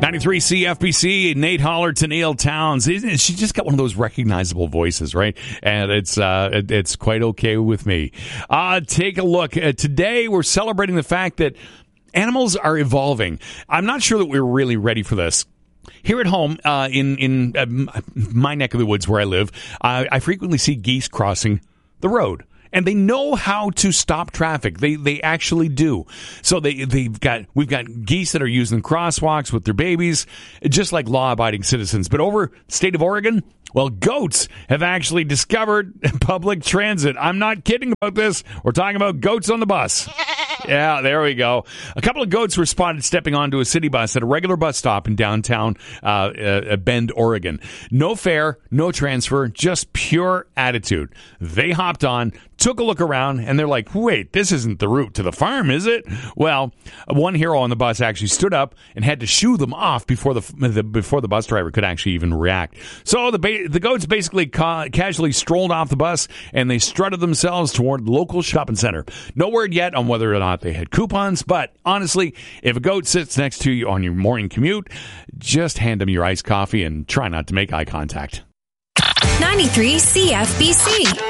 93 CFBC, Nate Holler to Neil Towns. She just got one of those recognizable voices, right? And it's quite okay with me. Take a look. Today, we're celebrating the fact that animals are evolving. I'm not sure that we're really ready for this. Here at home, in my neck of the woods where I live, I frequently see geese crossing the road. And they know how to stop traffic. They actually do. So we've got geese that are using crosswalks with their babies, just like law-abiding citizens. But over the state of Oregon, well, goats have actually discovered public transit. I'm not kidding about this. We're talking about goats on the bus. Yeah, there we go. A couple of goats were spotted stepping onto a city bus at a regular bus stop in downtown Bend, Oregon. No fare, no transfer, just pure attitude. They hopped on, took a look around, and they're like, wait, this isn't the route to the farm, is it? Well, one hero on the bus actually stood up and had to shoo them off before the bus driver could actually even react. So the goats basically casually strolled off the bus, and they strutted themselves toward the local shopping center. No word yet on whether or not they had coupons, but honestly, if a goat sits next to you on your morning commute, just hand them your iced coffee and try not to make eye contact. 93 CFBC.